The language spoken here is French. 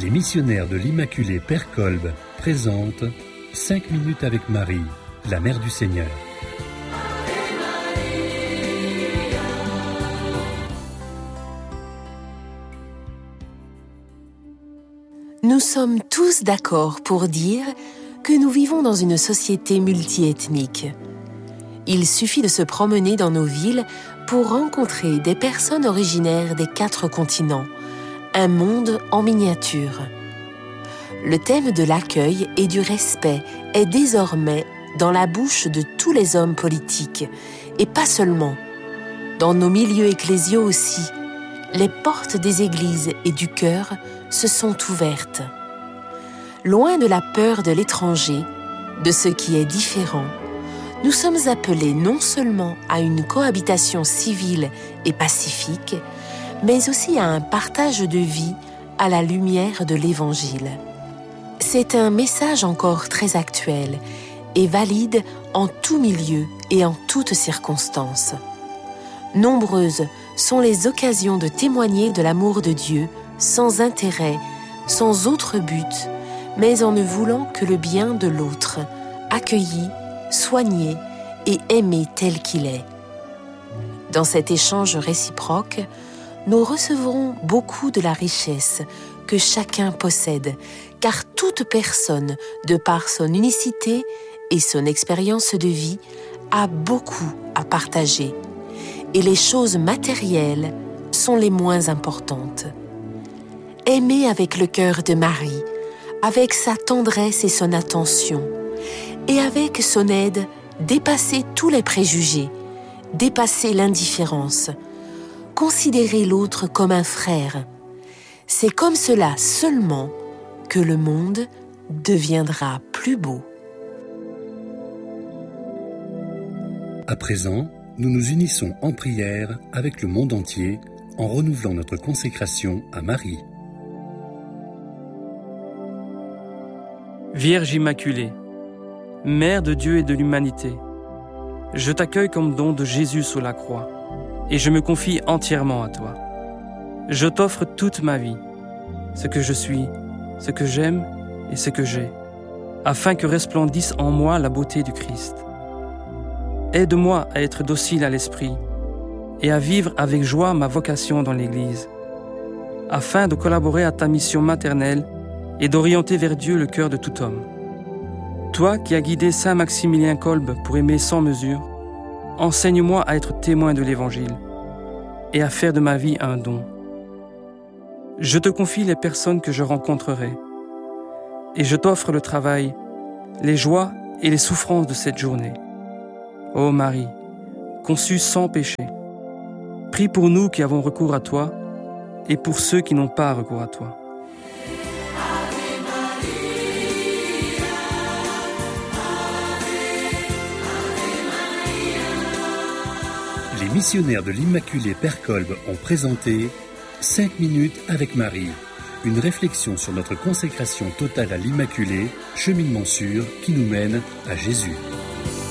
Les missionnaires de l'Immaculée Père Kolb présentent 5 minutes avec Marie, la Mère du Seigneur. Nous sommes tous d'accord pour dire que nous vivons dans une société multiethnique. Il suffit de se promener dans nos villes pour rencontrer des personnes originaires des 4 continents, un monde en miniature. Le thème de l'accueil et du respect est désormais dans la bouche de tous les hommes politiques, et pas seulement. Dans nos milieux ecclésiaux aussi, les portes des églises et du cœur se sont ouvertes. Loin de la peur de l'étranger, de ce qui est différent, nous sommes appelés non seulement à une cohabitation civile et pacifique, mais aussi à un partage de vie à la lumière de l'Évangile. C'est un message encore très actuel et valide en tout milieu et en toutes circonstances. Nombreuses sont les occasions de témoigner de l'amour de Dieu sans intérêt, sans autre but, mais en ne voulant que le bien de l'autre, accueilli, soigné et aimé tel qu'il est. Dans cet échange réciproque, nous recevrons beaucoup de la richesse que chacun possède, car toute personne, de par son unicité et son expérience de vie, a beaucoup à partager. Et les choses matérielles sont les moins importantes. Aimer avec le cœur de Marie, avec sa tendresse et son attention, et avec son aide, dépasser tous les préjugés, dépasser l'indifférence, considérer l'autre comme un frère. C'est comme cela seulement que le monde deviendra plus beau. À présent, nous nous unissons en prière avec le monde entier en renouvelant notre consécration à Marie. Vierge Immaculée, Mère de Dieu et de l'humanité, je t'accueille comme don de Jésus sous la croix et je me confie entièrement à toi. Je t'offre toute ma vie, ce que je suis, ce que j'aime et ce que j'ai, afin que resplendisse en moi la beauté du Christ. Aide-moi à être docile à l'esprit et à vivre avec joie ma vocation dans l'Église, afin de collaborer à ta mission maternelle et d'orienter vers Dieu le cœur de tout homme. Toi qui as guidé Saint Maximilien Kolb pour aimer sans mesure, enseigne-moi à être témoin de l'Évangile et à faire de ma vie un don. Je te confie les personnes que je rencontrerai et je t'offre le travail, les joies et les souffrances de cette journée. Ô Marie, conçue sans péché, prie pour nous qui avons recours à toi et pour ceux qui n'ont pas recours à toi. Les missionnaires de l'Immaculée Père Kolb ont présenté 5 minutes avec Marie, une réflexion sur notre consécration totale à l'Immaculée, cheminement sûr qui nous mène à Jésus.